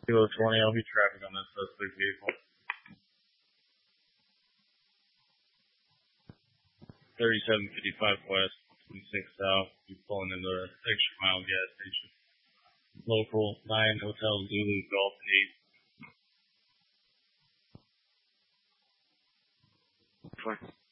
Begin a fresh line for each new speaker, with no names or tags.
Kilo 20, I'll be traffic on that suspect vehicle. 3755 west, 26 south. You're pulling into the Extra Mile gas station. Local 9 Hotel Zulu Golf 8.
Fine.